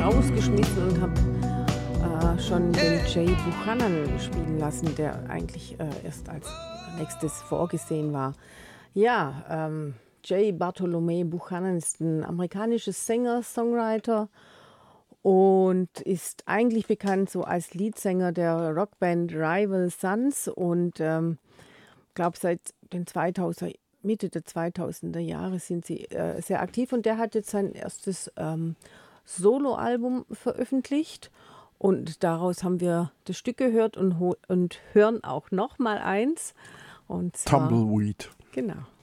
rausgeschmissen und habe schon den Jay Buchanan spielen lassen, der eigentlich erst als nächstes vorgesehen war. Ja, Jay Bartholomew Buchanan ist ein amerikanischer Sänger, Songwriter und ist eigentlich bekannt so als Leadsänger der Rockband Rival Sons und glaube seit den 2000 Mitte der 2000er Jahre sind sie sehr aktiv und der hat jetzt sein erstes Soloalbum veröffentlicht und daraus haben wir das Stück gehört und hören auch noch mal eins und zwar Tumbleweed. genau.